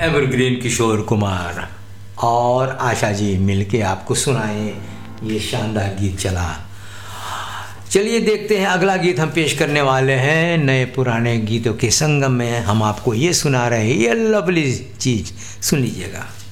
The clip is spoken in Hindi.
एवरग्रीन किशोर कुमार और आशा जी मिलके आपको सुनाए ये शानदार गीत चला। चलिए देखते हैं अगला गीत हम पेश करने वाले हैं। नए पुराने गीतों के संगम में हम आपको ये सुना रहे हैं, ये लवली चीज़ सुन लीजिएगा।